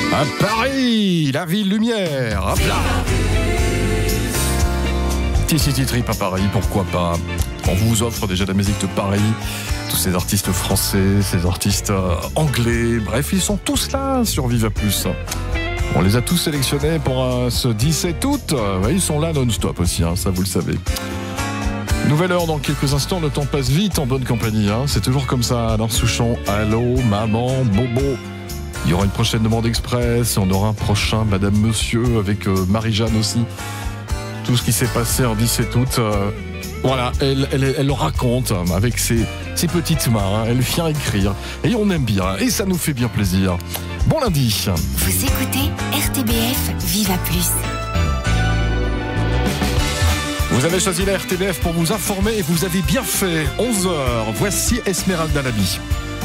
À Paris, la ville lumière. Hop là. Petit city trip à Paris, pourquoi pas. On vous offre déjà la musique de Paris. Tous ces artistes français, ces artistes anglais. Bref, ils sont tous là sur Viva Plus. On les a tous sélectionnés pour ce 17 août. Ils sont là non-stop aussi, ça vous le savez. Nouvelle heure dans quelques instants, le temps passe vite en bonne compagnie. C'est toujours comme ça, Alain Souchon. Allô, maman, bobo. Il y aura une prochaine demande express, on aura un prochain Madame Monsieur avec Marie-Jeanne aussi. Tout ce qui s'est passé en 17 août, voilà, elle le raconte avec ses petites mains, elle vient écrire. Et on aime bien, et ça nous fait bien plaisir. Bon lundi. Vous écoutez RTBF Viva Plus. Vous avez choisi la RTBF pour vous informer et vous avez bien fait. 11h, voici Esmeralda Lamy.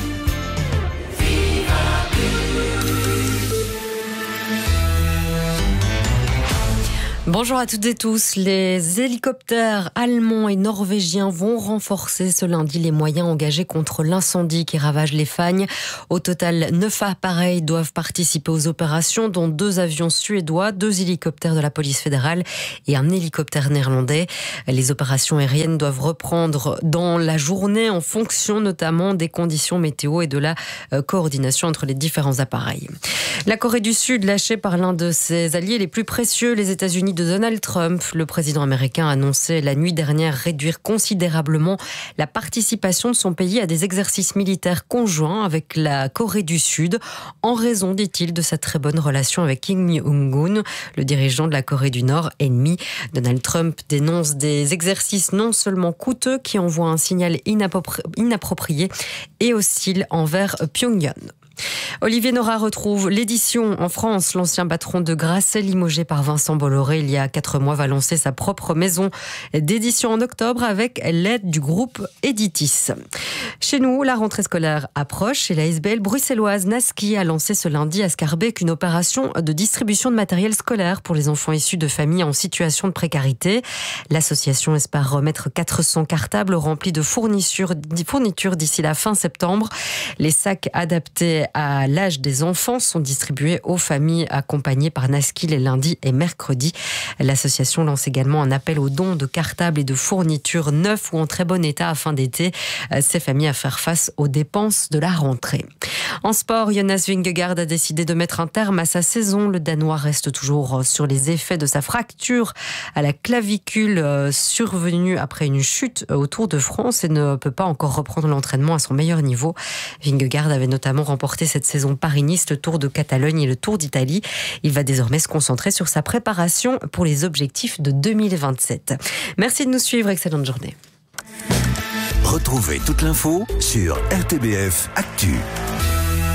Bonjour à toutes et tous. Les hélicoptères allemands et norvégiens vont renforcer ce lundi les moyens engagés contre l'incendie qui ravage les Fagnes. Au total, 9 appareils doivent participer aux opérations, dont 2 avions suédois, 2 hélicoptères de la police fédérale et un hélicoptère néerlandais. Les opérations aériennes doivent reprendre dans la journée en fonction notamment des conditions météo et de la coordination entre les différents appareils. La Corée du Sud, lâchée par l'un de ses alliés les plus précieux, les États-Unis de Donald Trump, le président américain a annoncé la nuit dernière réduire considérablement la participation de son pays à des exercices militaires conjoints avec la Corée du Sud, en raison, dit-il, de sa très bonne relation avec Kim Jong-un, le dirigeant de la Corée du Nord, ennemi. Donald Trump dénonce des exercices non seulement coûteux qui envoient un signal inapproprié et hostile envers Pyongyang. Olivier Nora retrouve l'édition en France. L'ancien patron de Grasset, limogé par Vincent Bolloré il y a 4 mois, va lancer sa propre maison d'édition en octobre avec l'aide du groupe Editis. Chez nous, la rentrée scolaire approche et la SBL bruxelloise Naski a lancé ce lundi à Scarbeck une opération de distribution de matériel scolaire pour les enfants issus de familles en situation de précarité. L'association espère remettre 400 cartables remplis de fournitures d'ici la fin septembre. Les sacs adaptés à l'âge des enfants sont distribués aux familles accompagnées par Naski les lundis et mercredis. L'association lance également un appel aux dons de cartables et de fournitures neufs ou en très bon état afin d'aider ces familles à faire face aux dépenses de la rentrée. En sport, Jonas Vingegaard a décidé de mettre un terme à sa saison. Le Danois reste toujours sur les effets de sa fracture à la clavicule survenue après une chute au Tour de France et ne peut pas encore reprendre l'entraînement à son meilleur niveau. Vingegaard avait notamment remporté cette saison Paris-Nice, le Tour de Catalogne et le Tour d'Italie. Il va désormais se concentrer sur sa préparation pour les objectifs de 2027. Merci de nous suivre, excellente journée. Retrouvez toute l'info sur RTBF Actu.